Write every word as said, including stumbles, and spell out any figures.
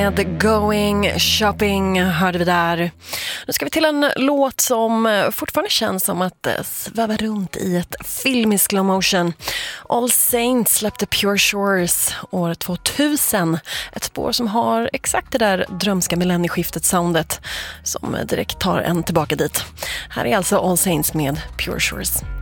med Going Shopping hörde vi där. Nu ska vi till en låt som fortfarande känns som att sväva runt i ett film i slow motion. All Saints släppte Pure Shores år tvåtusen. Ett spår som har exakt det där drömska millennieskiftet-soundet som direkt tar en tillbaka dit. Här är alltså All Saints med Pure Shores.